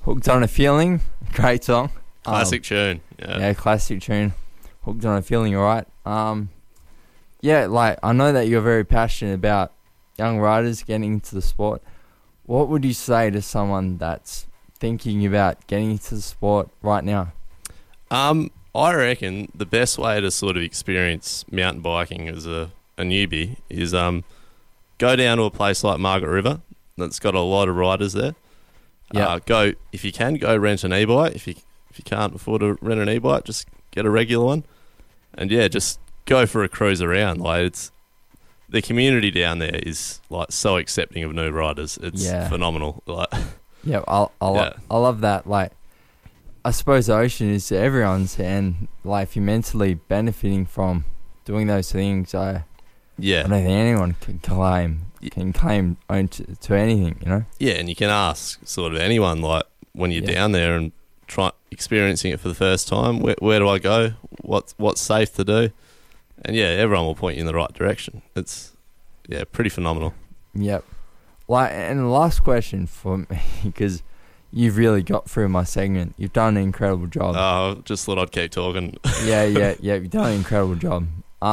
Hooked on a Feeling, great song. Classic tune. Yeah, classic tune. Hooked on a Feeling, alright. Yeah, like, I know that you're very passionate about young riders getting into the sport. What would you say to someone that's thinking about getting into the sport right now? I reckon the best way to sort of experience mountain biking as a newbie is go down to a place like Margaret River that's got a lot of riders there. Yeah. Go if you can, go rent an e-bike. If you can't afford to rent an e-bike, just get a regular one. And yeah, just go for a cruise around. Like, it's the community down there is like so accepting of new riders. It's phenomenal. Like, yeah, I love that. Like, I suppose the ocean is everyone's, and like, if you're mentally benefiting from doing those things, I don't think anyone can claim own to anything, you know. Yeah, and you can ask sort of anyone, like, when you're down there and try experiencing it for the first time, where do I go? What's safe to do? And yeah, everyone will point you in the right direction. It's pretty phenomenal. Yep. Like, and the last question for me, because you've really got through my segment. You've done an incredible job. Oh, just thought I'd keep talking. Yeah. You've done an incredible job.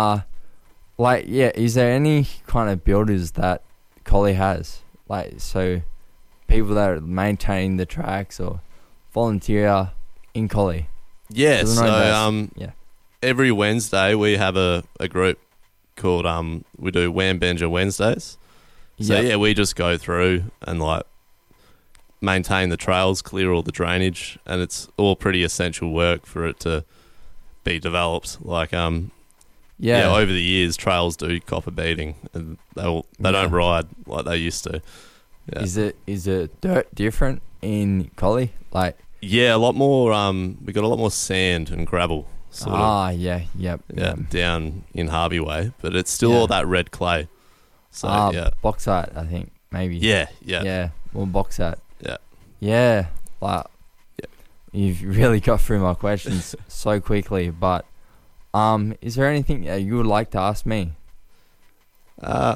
Is there any kind of builders that Collie has? Like, so people that are maintaining the tracks or volunteer in Collie? Yeah, so every Wednesday we have a group called we do Wambenja Wednesdays. So we just go through and like maintain the trails, clear all the drainage, and it's all pretty essential work for it to be developed. Like over the years trails do copper beating and they don't ride like they used to. Yeah. Is it dirt different in Collie? Like, yeah, a lot more we got a lot more sand and gravel sort of. Down in Harvey Way, but it's still all that red clay. So bauxite, I think, maybe. Yeah, more bauxite. Yeah. Like, you've really got through my questions so quickly. But is there anything you would like to ask me? I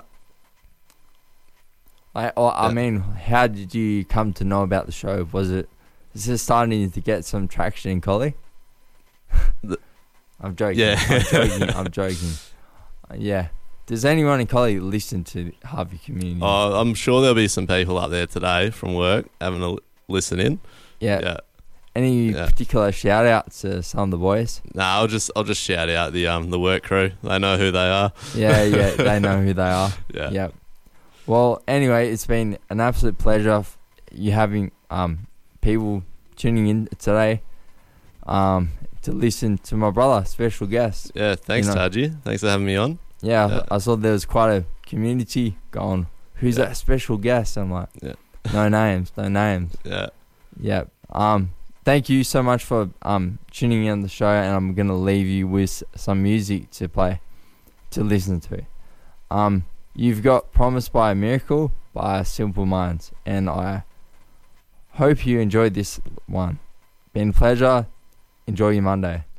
mean, how did you come to know about the show? Is it starting to get some traction in Collie? I'm joking. Yeah. I'm joking. Yeah. Does anyone in Collie listen to Harvey Community? Oh, I'm sure there'll be some people up there today from work having a listen in. Yeah. Any particular shout outs to some of the boys? No, I'll just shout out the work crew. They know who they are. Yeah, they know who they are. Yeah. Yep. Well, anyway, it's been an absolute pleasure you having people tuning in today to listen to my brother, special guest. Yeah, thanks, Taji. Thanks for having me on. Yeah, I saw there was quite a community going, who's that special guest? I'm like, no names. Yeah. Yep. Thank you so much for tuning in on the show, and I'm going to leave you with some music to play, to listen to. You've got Promised by a Miracle by Simple Minds, and I hope you enjoyed this one. Been a pleasure. Enjoy your Monday.